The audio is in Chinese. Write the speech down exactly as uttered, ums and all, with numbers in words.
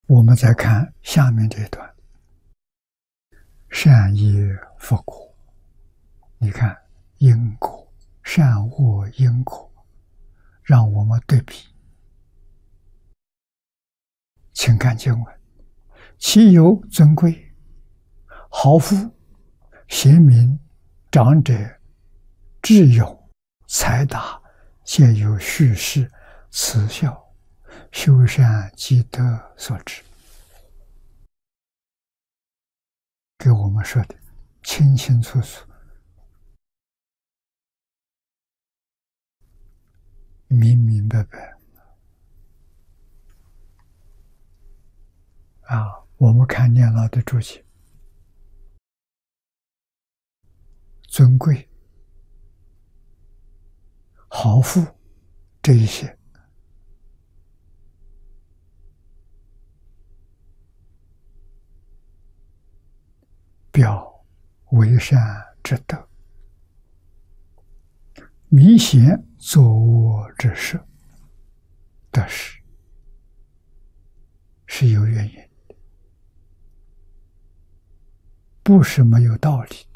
我们再看下面这段，善业佛果。你看因果，善恶因果，让我们对比。请看经文：其有尊贵、豪富、贤明、长者、智勇、才达，皆有叙事、慈孝、修善积德所致。给我们说的清清楚楚，明明白白啊！我们看念老的注解，尊贵、豪富这一些，表为善之德，明显作恶之事，得失是有原因的，不是没有道理的。